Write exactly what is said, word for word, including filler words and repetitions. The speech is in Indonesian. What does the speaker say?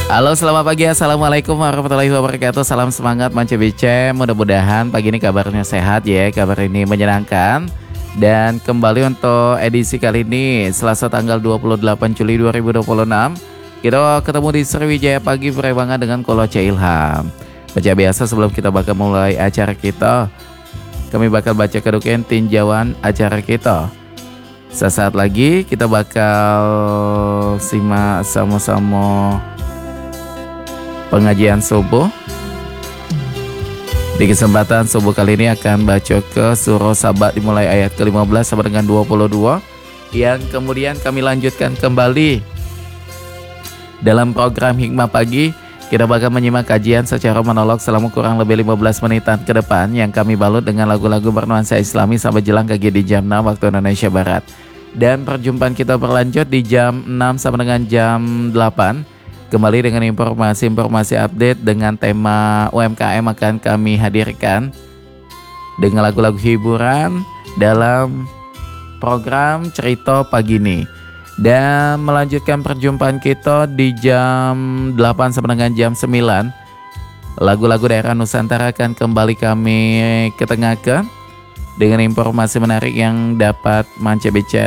Halo, selamat pagi. Assalamualaikum warahmatullahi wabarakatuh. Salam semangat Mance B C. Mudah-mudahan pagi ini kabarnya sehat ya. Kabar ini menyenangkan. Dan kembali untuk edisi kali ini Selasa tanggal dua puluh delapan Juli dua ribu dua puluh enam. Kita ketemu di Sriwijaya Pagi Perewangan dengan Kolo C. Ilham. Baca biasa sebelum kita bakal mulai acara kita, kami bakal baca kedudukan tinjauan acara kita. Sesaat lagi kita bakal simak sama-sama pengajian subuh. Di kesempatan subuh kali ini akan baca ke surah Saba dimulai ayat ke lima belas sampai dengan dua puluh dua, yang kemudian kami lanjutkan kembali dalam program Hikmah Pagi. Kita bakal menyimak kajian secara monolog selama kurang lebih lima belas menitan ke depan, yang kami balut dengan lagu-lagu bernuansa Islami sampai jelang kaki di jam enam waktu Indonesia Barat. Dan perjumpaan kita berlanjut di jam enam sampai dengan jam delapan. Kembali dengan informasi-informasi update dengan tema U M K M akan kami hadirkan dengan lagu-lagu hiburan dalam program Cerita Pagi ini. Dan melanjutkan perjumpaan kita di jam delapan sampai dengan jam sembilan. Lagu-lagu daerah Nusantara akan kembali kami ketengahkan dengan informasi menarik yang dapat Mance B C